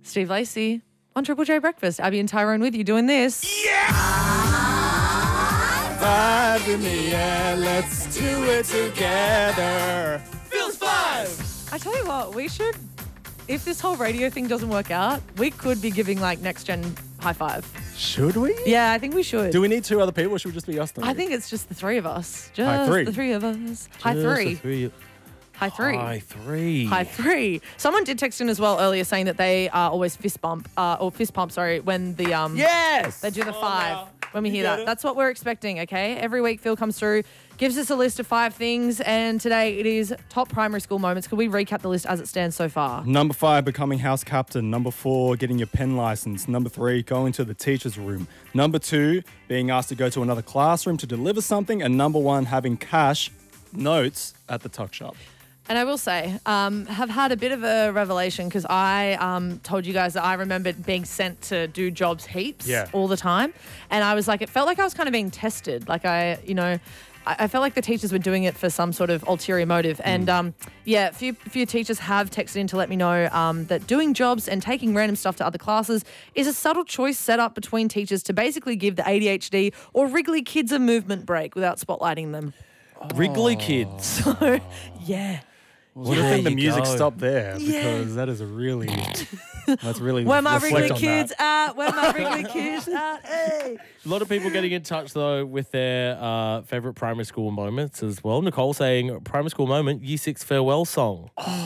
Steve Lacey on Triple J Breakfast. Abby and Tyrone with you doing this. Five in the air, let's do it together. Feels five. I tell you what, we should, if this whole radio thing doesn't work out, we could be giving like next gen high five. Should we? Yeah, I think we should. Do we need two other people or should we just be us three? I think it's just the three of us. Just High three. the three of us. High three. High three. High three. High three. Someone did text in as well earlier saying that they always fist pump, when the Yes. they do the five. now. When we hear get that. it? That's what we're expecting, okay? Every week Phil comes through, gives us a list of 5 things, and today it is top primary school moments. Could we recap the list as it stands so far? Number 5, becoming house captain. Number 4, getting your pen license. Number 3, going to the teacher's room. Number 2, being asked to go to another classroom to deliver something. And number 1, having cash notes at the tuck shop. And I will say, have had a bit of a revelation because I told you guys that I remembered being sent to do jobs heaps all the time. And I was like, it felt like I was kind of being tested. Like I felt like the teachers were doing it for some sort of ulterior motive. And a few teachers have texted in to let me know that doing jobs and taking random stuff to other classes is a subtle choice set up between teachers to basically give the ADHD or Wrigley kids a movement break without spotlighting them. Wrigley kids. So, yeah. Well, I think the music stopped there because that is a really, that's really Where my reflect Wrigley on kids that. at? Where my Wrigley kids at? Hey. A lot of people getting in touch, though, with their favourite primary school moments as well. Nicole saying, primary school moment, Year 6 farewell song.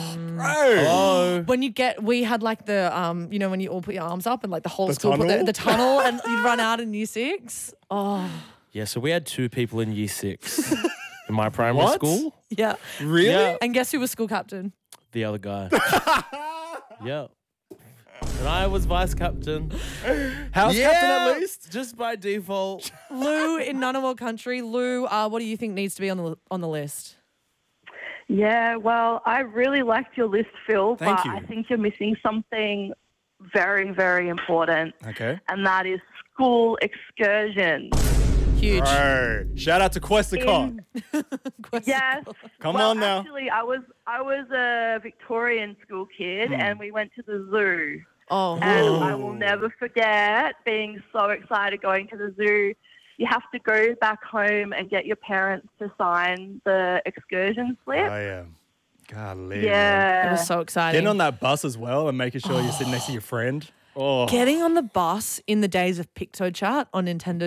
Oh. When we had like the, when you all put your arms up and like the whole The school put tunnel? the tunnel and you'd run out in Year 6. Oh, Yeah, so we had 2 people in Year 6 in my primary What? school. yeah. Really? Yeah. And guess who was school captain? The other guy. Yeah. And I was vice captain. House captain at least? Just by default. Lou in Ngunnawal Country. Lou, what do you think needs to be on the list? Yeah, well, I really liked your list, Phil, Thank but you. I think you're missing something very, very important, Okay. and that is school excursions. Huge. Right. Shout out to Questacon. Yes. Come well, on now. Actually, I was a Victorian school kid, and we went to the zoo. Oh, And I will never forget being so excited going to the zoo. You have to go back home and get your parents to sign the excursion slip. Oh, yeah. Golly. man. Yeah. it was so exciting. Getting on that bus as well and making sure you're sitting next to your friend. Oh. Getting on the bus in the days of PictoChat on Nintendo